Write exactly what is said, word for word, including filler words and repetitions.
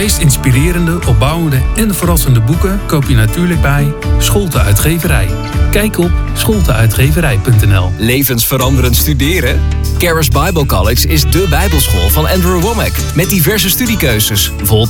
meest inspirerende, opbouwende en verrassende boeken koop je natuurlijk bij Scholte Uitgeverij. Kijk op scholte uitgeverij punt n l. Levensveranderend studeren? Charis Bible College is dé bijbelschool van Andrew Wommack. Met diverse studiekeuzes, vol